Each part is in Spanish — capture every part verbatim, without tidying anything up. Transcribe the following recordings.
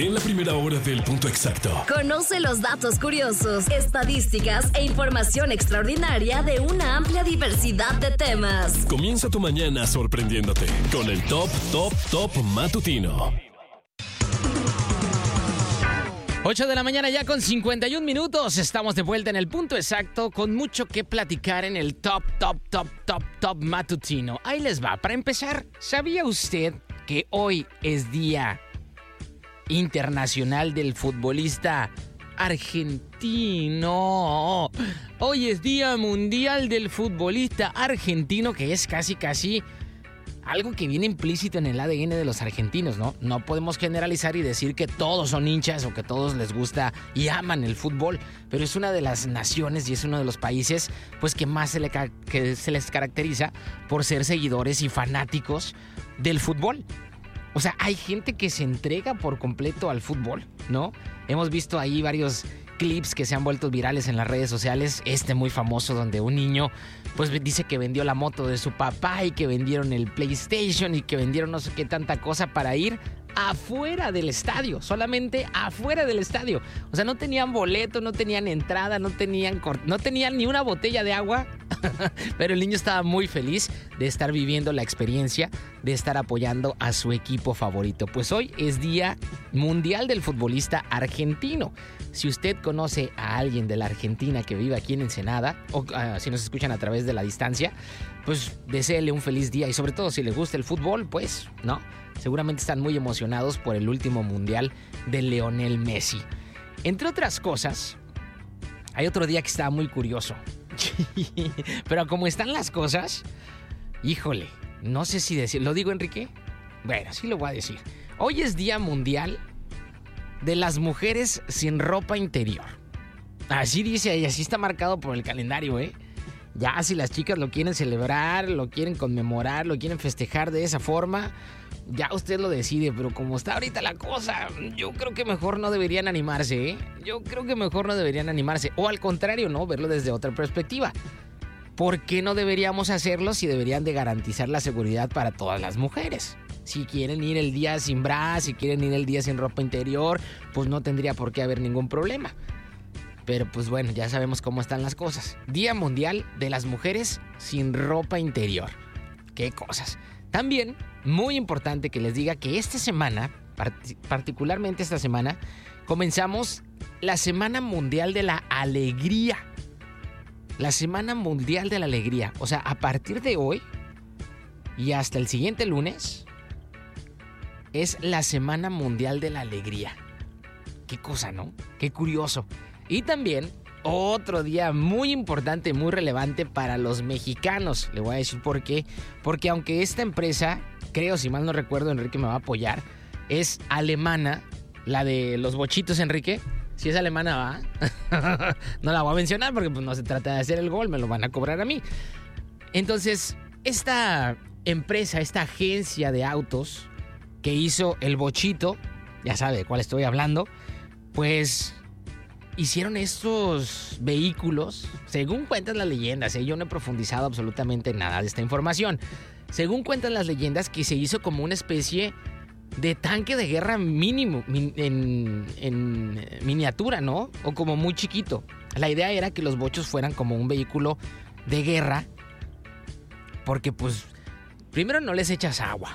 En la primera hora del Punto Exacto. Conoce los datos curiosos, estadísticas e información extraordinaria de una amplia diversidad de temas. Comienza tu mañana sorprendiéndote con el Top, Top, Top Matutino. ocho de la mañana ya con cincuenta y un minutos. Estamos de vuelta en el Punto Exacto con mucho que platicar en el Top, Top, Top, Top, Top Matutino. Ahí les va. Para empezar, ¿sabía usted que hoy es Día Internacional del Futbolista Argentino? Hoy es Día Mundial del Futbolista Argentino, que es casi, casi algo que viene implícito en el A D N de los argentinos, ¿no? No podemos generalizar y decir que todos son hinchas o que todos les gusta y aman el fútbol, pero es una de las naciones y es uno de los países pues que más se, le, que se les caracteriza por ser seguidores y fanáticos del fútbol. O sea, hay gente que se entrega por completo al fútbol, ¿no? Hemos visto ahí varios clips que se han vuelto virales en las redes sociales. Este muy famoso donde un niño pues dice que vendió la moto de su papá y que vendieron el PlayStation y que vendieron no sé qué tanta cosa para ir afuera del estadio, solamente afuera del estadio. O sea, no tenían boleto, no tenían entrada, no tenían, no tenían ni una botella de agua, pero el niño estaba muy feliz de estar viviendo la experiencia de estar apoyando a su equipo favorito. Pues hoy es Día Mundial del Futbolista Argentino. Si usted conoce a alguien de la Argentina que vive aquí en Ensenada, o uh, si nos escuchan a través de la distancia, pues deséele un feliz día y sobre todo si les gusta el fútbol, pues, ¿no? Seguramente están muy emocionados por el último mundial de Lionel Messi. Entre otras cosas, hay otro día que está muy curioso. Pero como están las cosas, híjole, no sé si decir. ¿Lo digo, Enrique? Bueno, sí lo voy a decir. Hoy es Día Mundial de las Mujeres Sin Ropa Interior. Así dice ahí, así está marcado por el calendario, ¿eh? Ya si las chicas lo quieren celebrar, lo quieren conmemorar, lo quieren festejar de esa forma, ya usted lo decide, pero como está ahorita la cosa, yo creo que mejor no deberían animarse, ¿eh? Yo creo que mejor no deberían animarse, o al contrario, ¿no? Verlo desde otra perspectiva. ¿Por qué no deberíamos hacerlo si deberían de garantizar la seguridad para todas las mujeres? Si quieren ir el día sin bra, si quieren ir el día sin ropa interior, pues no tendría por qué haber ningún problema. Pero pues bueno, ya sabemos cómo están las cosas. Día Mundial de las Mujeres Sin Ropa Interior. ¡Qué cosas! También, muy importante que les diga que esta semana, part- particularmente esta semana, comenzamos la Semana Mundial de la Alegría. La Semana Mundial de la Alegría. O sea, a partir de hoy y hasta el siguiente lunes, es la Semana Mundial de la Alegría. ¡Qué cosa, ¿no? ¡Qué curioso! Y también otro día muy importante, muy relevante para los mexicanos. Le voy a decir por qué. Porque aunque esta empresa, creo, si mal no recuerdo, Enrique me va a apoyar, es alemana, la de los bochitos, Enrique. Si es alemana, va. No la voy a mencionar porque pues, no se trata de hacer el gol, me lo van a cobrar a mí. Entonces, esta empresa, esta agencia de autos que hizo el bochito, ya sabe de cuál estoy hablando, pues hicieron estos vehículos, según cuentan las leyendas, ¿eh? Yo no he profundizado absolutamente nada de esta información. Según cuentan las leyendas, que se hizo como una especie de tanque de guerra mínimo, min, en, en miniatura, ¿no? O como muy chiquito. La idea era que los bochos fueran como un vehículo de guerra, porque pues primero no les echas agua.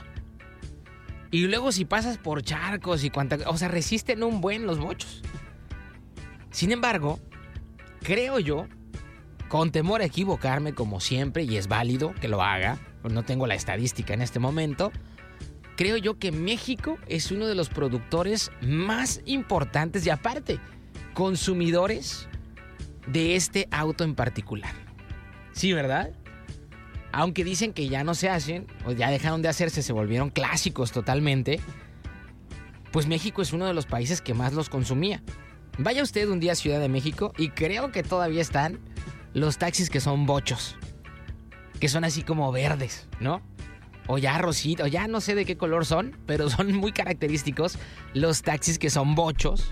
Y luego si pasas por charcos y cuanta... O sea, resisten un buen los bochos. Sin embargo, creo yo, con temor a equivocarme como siempre, y es válido que lo haga, no tengo la estadística en este momento, creo yo que México es uno de los productores más importantes y aparte, consumidores de este auto en particular. Sí, ¿verdad? Aunque dicen que ya no se hacen, o ya dejaron de hacerse, se volvieron clásicos totalmente, pues México es uno de los países que más los consumía. Vaya usted un día a Ciudad de México y creo que todavía están los taxis que son bochos, que son así como verdes, ¿no? O ya rosita, o ya no sé de qué color son, pero son muy característicos los taxis que son bochos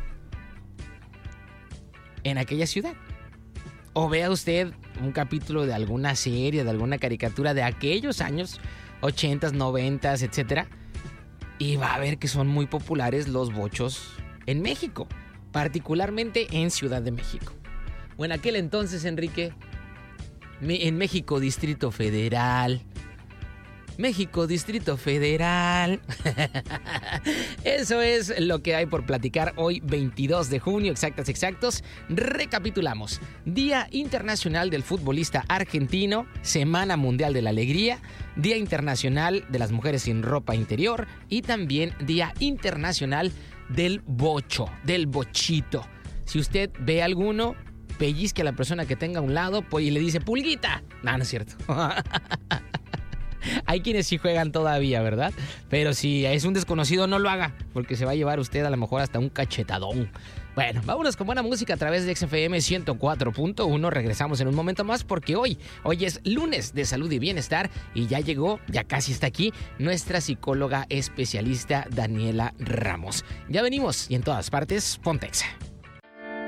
en aquella ciudad. O vea usted un capítulo de alguna serie, de alguna caricatura de aquellos años, ochentas, noventas, etcétera, y va a ver que son muy populares los bochos en México, particularmente en Ciudad de México. O en aquel entonces, Enrique, en México, Distrito Federal. México, Distrito Federal. Eso es lo que hay por platicar hoy, veintidós de junio, exactas, exactos. Recapitulamos. Día Internacional del Futbolista Argentino, Semana Mundial de la Alegría, Día Internacional de las Mujeres sin Ropa Interior y también Día Internacional del Bocho, del Bochito. Si usted ve alguno, pellizque a la persona que tenga a un lado y le dice, pulguita. No, no es cierto. Hay quienes sí juegan todavía, ¿verdad? Pero si es un desconocido, no lo haga, porque se va a llevar usted a lo mejor hasta un cachetadón. Bueno, vámonos con buena música a través de X F M ciento cuatro punto uno. Regresamos en un momento más porque hoy, hoy es lunes de salud y bienestar y ya llegó, ya casi está aquí, nuestra psicóloga especialista Daniela Ramos. Ya venimos y en todas partes, ponte Exa.